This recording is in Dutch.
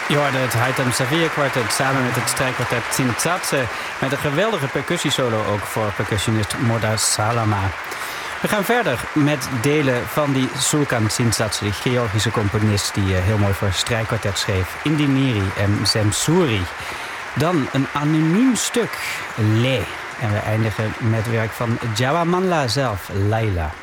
Je hoorde het Haitham Savier Quartet samen met het strijkkwartet Tsintsatse, met een geweldige percussiesolo ook voor percussionist Morda Salama. We gaan verder met delen van die Sulkan Tsintsatse, die Georgische componist die heel mooi voor strijkkwartet schreef, Indiniri en Zemsouri. Dan een anoniem stuk, Le. En we eindigen met werk van Jawamanla zelf, Laila.